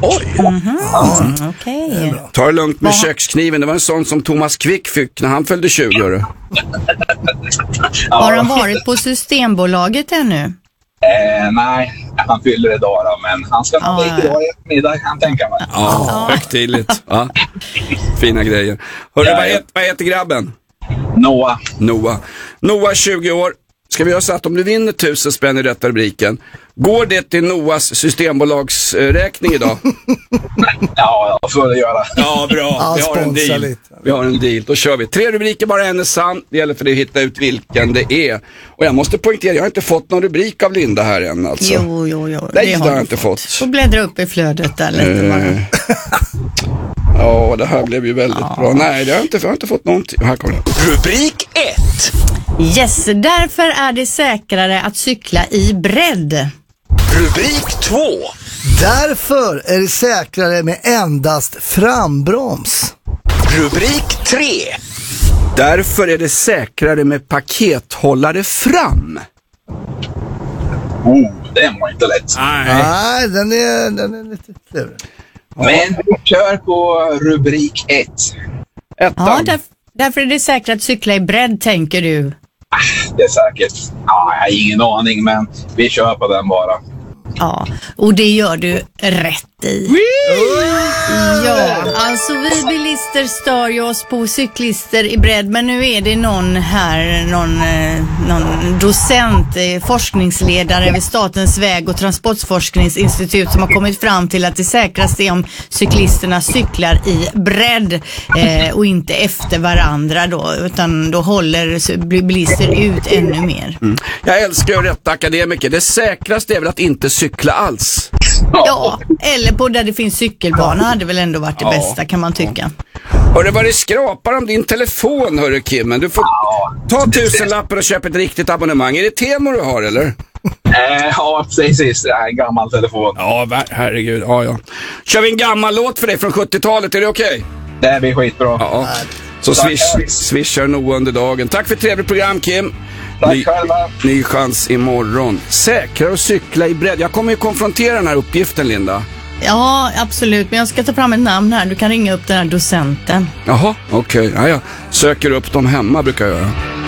Oj! Okej. Ta det lugnt med kökskniven. Det var en sån som Thomas Quick fick när han följde 20 år. Har han varit på Systembolaget ännu? Nej, han fyller idag då, men han ska ha lite idag i eftermiddag, kan tänka mig. Ja, högtidligt. Ja. Fina grejer. Hörru, vad heter grabben? Noah, 20 år. Ska vi göra så att om du vinner 1000 spänn i rätta rubriken, går det till Noahs systembolagsräkning idag? Ja, jag får det göra. Ja, bra. Vi har en deal. Då kör vi. 3 rubriker, bara en är sann. Det gäller för dig att hitta ut vilken det är. Och jag måste poängtera, jag har inte fått någon rubrik av Linda här än alltså. Jo. Det har jag inte fått. Får bläddra upp i flödet där lite bara. Ja, det här blev ju väldigt bra. Nej, jag har inte fått någonting. Här kommer det. Rubrik 1. Yes, därför är det säkrare att cykla i bredd. Rubrik 2. Därför är det säkrare med endast frambroms. Rubrik 3. Därför är det säkrare med pakethållare fram. Det var inte lätt. Nej, den är lite klurig. Men vi kör på rubrik 1. Ja, därför är det säkrare att cykla i bredd, tänker du. Det är säkert. Ja, jag har ingen aning, men vi kör på den bara. Ja, och det gör du rätt i. Ja, alltså vi bilister stör ju oss på cyklister i bredd, men nu är det någon docent, forskningsledare vid Statens väg- och transportforskningsinstitut som har kommit fram till att det säkraste är om cyklisterna cyklar i bredd och inte efter varandra då, utan då håller bilister ut ännu mer. Jag älskar ju rätta akademiker. Det säkraste är väl att inte cykla alls. Ja, eller på där det finns cykelbana hade väl ändå varit det bästa, kan man tycka. Hörru, vad det skrapar om din telefon, hörru Kimmen. Du får ta 1000-lappen och köpa ett riktigt abonnemang. Är det Temo du har, eller? Ja, precis. Det är en gammal telefon. Ja, herregud. Ja. Kör vi en gammal låt för dig från 70-talet, är det okej? Det blir skitbra. Ja. Så swishar Noah under dagen. Tack för ett trevligt program, Kim. Tack själva. Ny chans imorgon. Säkrare att cykla i bredd. Jag kommer ju konfrontera den här uppgiften, Linda. Ja, absolut. Men jag ska ta fram ett namn här. Du kan ringa upp den här docenten. Jaha, okej. Ja. Söker upp dem hemma brukar jag göra.